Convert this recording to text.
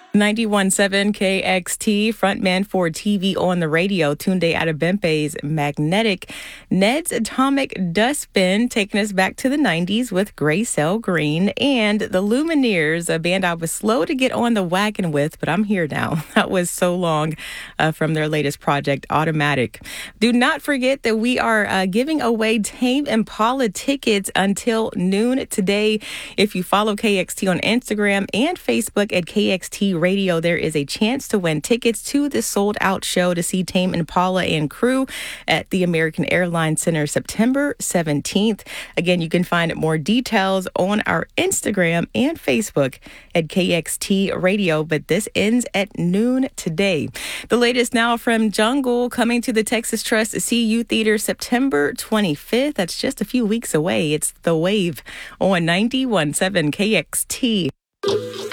91.7 KXT, frontman for TV on the radio, Tunde Adebimpe's Magnetic, Ned's Atomic Dustbin, taking us back to the 90s with Graycell Green, and the Lumineers, a band I was slow to get on the wagon with, but I'm here now. That was So Long from their latest project, Automatic. Do not forget that we are giving away Tame Impala tickets until noon today. If you follow KXT on Instagram and Facebook at KXT Radio, there is a chance to win tickets to the sold-out show to see Tame Impala and crew at the American Airlines Center September 17th. Again, you can find more details on our Instagram and Facebook at KXT Radio, but this ends at noon today. The latest now from Jungle, coming to the Texas Trust CU Theater September 25th. That's just a few weeks away. It's The Wave on 91.7 KXT.